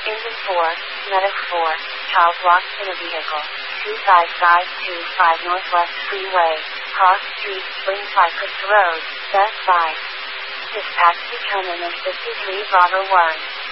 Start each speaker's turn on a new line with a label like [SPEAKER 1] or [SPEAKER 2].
[SPEAKER 1] Engine 4, medic 4, child locked in a vehicle. 2555 Northwest Freeway, cross street, Spring Cypress Road, Best Buy. Dispatch determinant 53 Bravo 1.